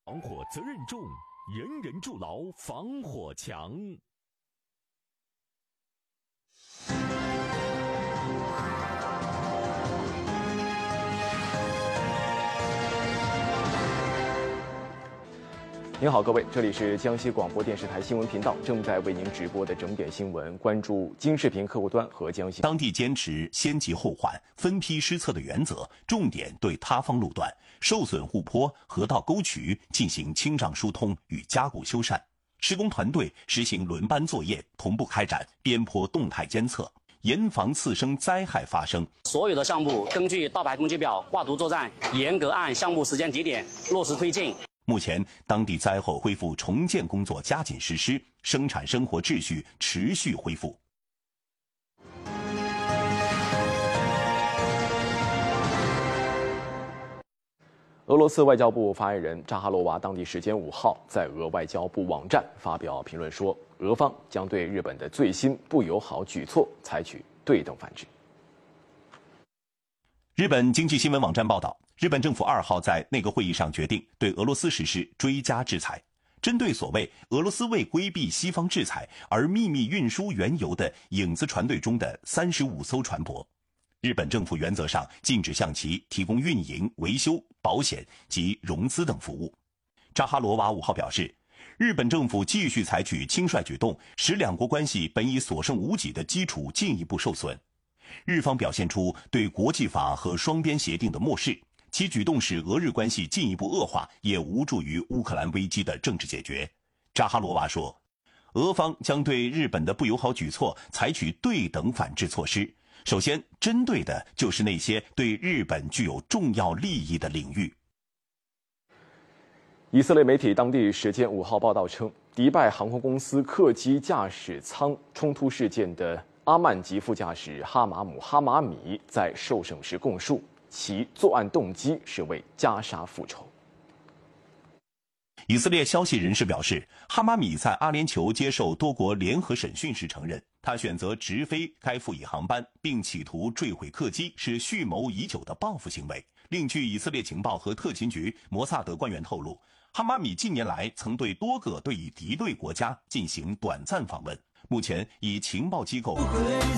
防火责任重，人人筑牢防火墙。 您好，各位，这里是江西广播电视台新闻频道，正在为您直播的整点新闻。关注金视频客户端和江西。 当地坚持先急后缓、分批施测的原则，重点对塌方路段、受损护坡、河道沟渠进行清障疏通与加固修缮。施工团队实行轮班作业，同步开展边坡动态监测，严防次生灾害发生。 所有的项目根据大牌工期表画图作战，严格按项目时间节点落实推进。 目前，当地灾后恢复重建工作加紧实施，生产生活秩序持续恢复。 俄罗斯外交部发言人扎哈罗娃当地时间5号在俄外交部网站发表评论说，俄方将对日本的最新不友好举措采取对等反制。 日本经济新闻网站报道，日本政府2号在内阁会议上决定对俄罗斯实施追加制裁，针对所谓俄罗斯为规避西方制裁而秘密运输原油的影子船队中的35艘船舶，日本政府原则上禁止向其提供运营、维修、保险及融资等服务。扎哈罗娃5号表示，日本政府继续采取轻率举动，使两国关系本已所剩无几的基础进一步受损。日方表现出对国际法和双边协定的漠视，其举动使俄日关系进一步恶化，也无助于乌克兰危机的政治解决。扎哈罗娃说，俄方将对日本的不友好举措采取对等反制措施，首先针对的就是那些对日本具有重要利益的领域。 以色列媒体当地时间5号报道称，迪拜航空公司客机驾驶舱冲突事件的阿曼籍副驾驶哈马姆·哈马米在受审时供述，其作案动机是为加沙复仇。 以色列消息人士表示，哈马米在阿联酋接受多国联合审讯时承认，他选择直飞该副以航班，并企图坠毁客机是蓄谋已久的报复行为。另据以色列情报和特勤局摩萨德官员透露，哈马米近年来曾对多个对以敌对国家进行短暂访问，目前以情报机构